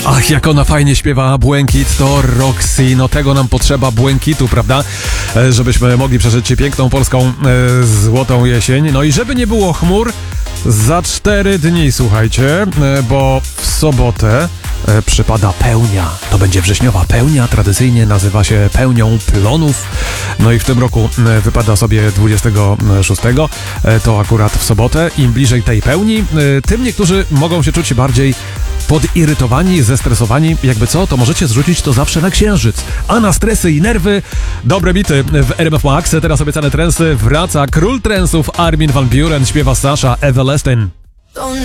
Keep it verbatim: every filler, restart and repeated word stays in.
Ach, jak ona fajnie śpiewa Błękit, to Roxy, no tego nam potrzeba, błękitu, prawda? E, Żebyśmy mogli przeżyć piękną polską e, złotą jesień. No i żeby nie było chmur, za cztery dni, słuchajcie, e, bo w sobotę e, przypada pełnia. To będzie wrześniowa pełnia, tradycyjnie nazywa się pełnią plonów. No i w tym roku e, wypada sobie dwudziestego szóstego, e, to akurat w sobotę. Im bliżej tej pełni, e, tym niektórzy mogą się czuć bardziej podirytowani, zestresowani, jakby co, to możecie zrzucić to zawsze na księżyc. A na stresy i nerwy dobre bity w R M F Max. Teraz obiecane trensy wraca król trensów Armin van Buuren, śpiewa Sasha Everlasting.